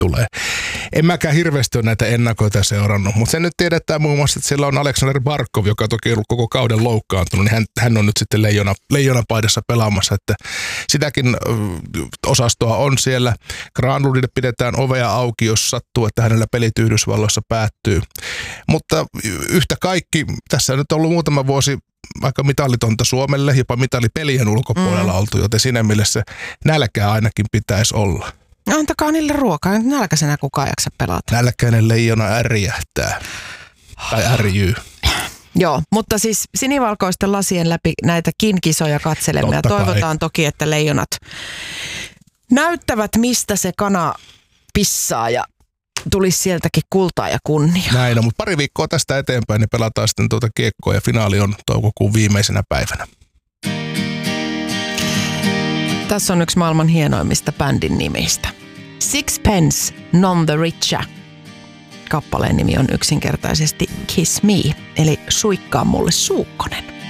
tulee. En mäkään hirveästi ole näitä ennakoita seurannut, mutta sen nyt tiedetään muun muassa, että siellä on Aleksander Barkov, joka toki on ollut koko kauden loukkaantunut, niin hän on nyt sitten leijonapaidassa pelaamassa, että sitäkin osastoa on siellä. Granlundille pidetään ovea auki, jos sattuu, että hänellä pelit Yhdysvalloissa päättyy. Mutta yhtä kaikki, tässä on nyt ollut muutama vuosi aika mitalitonta Suomelle, jopa mitalipelien ulkopuolella oltu, joten siinä mielessä nälkää ainakin pitäisi olla. Antakaa niille ruokaa, nyt nälkäisenä kukaan jaksa pelata. Nälkäinen leijona ärjähtää, tai ärjyy. Joo, mutta siis sinivalkoisten lasien läpi näitäkin kisoja katselemme ja toivotaan toki, että leijonat näyttävät, mistä se kana pissaa ja tulisi sieltäkin kultaa ja kunnia. Näin on, mutta pari viikkoa tästä eteenpäin niin pelataan sitten kiekkoa ja finaali on toukokuun viimeisenä päivänä. Tässä on yksi maailman hienoimmista bändin nimistä. Sixpence None the Richer. Kappaleen nimi on yksinkertaisesti Kiss Me, eli Suikkaa mulle suukkonen.